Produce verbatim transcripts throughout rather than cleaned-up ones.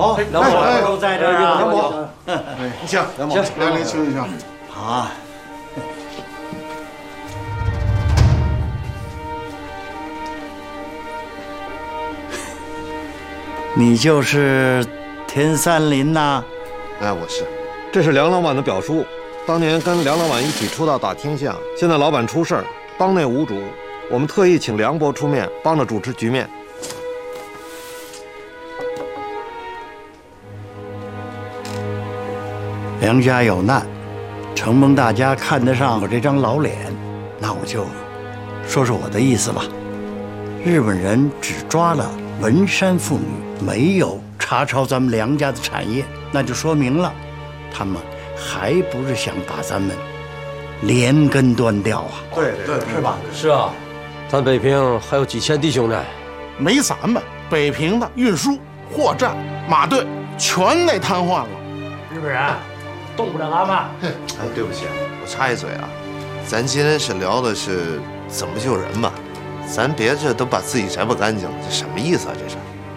好，梁伯都在这儿啊。 梁伯，哎，行，梁伯，梁林请一下。 好。你就是田三林呐？ 哎，我是。 这是梁老板的表叔，当年跟梁老板一起出道打天下。现在老板出事儿，帮内无主，我们特意请梁伯出面帮着主持局面。 梁家有难，承蒙大家看得上我这张老脸，那我就说说我的意思吧。日本人只抓了文山妇女，没有查抄咱们梁家的产业，那就说明了，他们还不是想把咱们连根断掉啊？ 对对， 是吧？ 是啊，咱北平还有几千弟兄呢。 没咱们，北平的运输、货站、马队全得瘫痪了。 日本人动不了咱们。 哎，对不起，我插一嘴啊，咱今天是聊的是怎么救人嘛，咱别这都把自己摘不干净了，这什么意思啊？这是。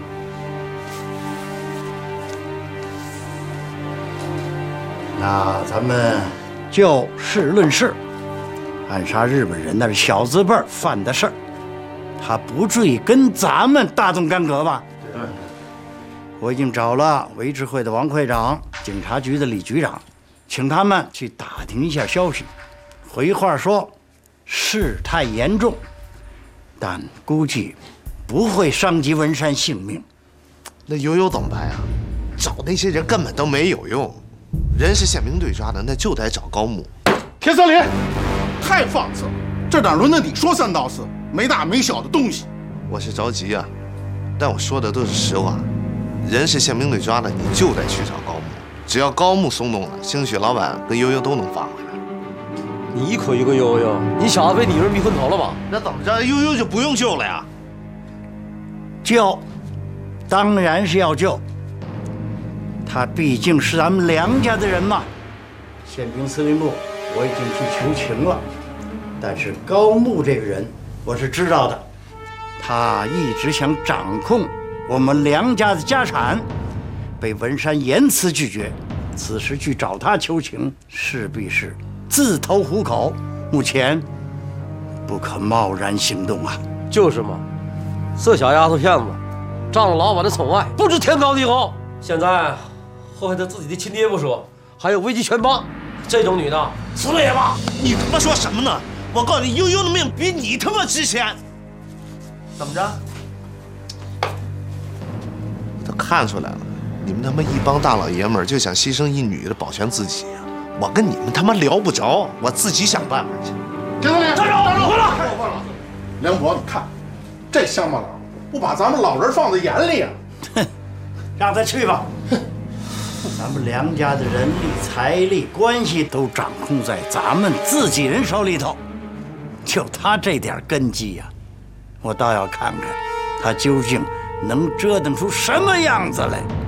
那咱们就事论事，暗杀日本人那是小字辈犯的事儿，他不至于跟咱们大动干戈吧？对。我已经找了维持会的王会长、警察局的李局长，请他们去打听一下消息。回话说，事态严重，但估计不会伤及文山性命。 那悠悠怎么办呀？找那些人根本都没有用。人是宪兵队抓的，那就得找高木。 田三林，太放肆了！这哪轮得你说三道四？没大没小的东西。 我是着急啊，但我说的都是实话。人是宪兵队抓的，你就得去找高木。只要高木松动了，兴许老板跟悠悠都能放回来。 你一口一个悠悠，你小子被你人迷昏头了吧？ 那怎么着，悠悠就不用救了呀？ 救，当然是要救。他毕竟是咱们梁家的人嘛。宪兵司令部我已经去求情了，但是高木这个人我是知道的，他一直想掌控我们梁家的家产，被文山严词拒绝。此时去找他求情，势必是自投虎口。目前不可贸然行动啊！ 就是嘛，这小丫头片子，仗了老板的宠爱，不知天高地厚。现在祸害他自己的亲爹不说，还有危及全帮。这种女的，死了也罢。 你他妈说什么呢？我告诉你，悠悠的命比你他妈值钱。怎么着？都看出来了，你们他妈一帮大老爷们儿就想牺牲一女的保全自己啊！我跟你们他妈聊不着，我自己想办法去。 田三林，站住！站住！太过分了！梁伯，你看，这乡巴佬不把咱们老人放在眼里啊！ 哼，让他去吧。哼。咱们梁家的人力、财力、关系都掌控在咱们自己人手里头，就他这点根基呀、啊，我倒要看看他究竟能折腾出什么样子来。